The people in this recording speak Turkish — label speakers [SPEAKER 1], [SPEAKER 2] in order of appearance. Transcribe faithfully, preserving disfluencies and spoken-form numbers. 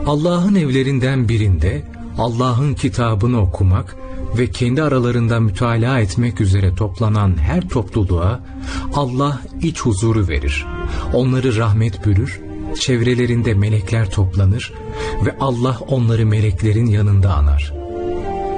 [SPEAKER 1] Allah'ın evlerinden birinde Allah'ın kitabını okumak ve kendi aralarında mütalaa etmek üzere toplanan her topluluğa Allah iç huzuru verir. Onları rahmet bürür, çevrelerinde melekler toplanır ve Allah onları meleklerin yanında anar.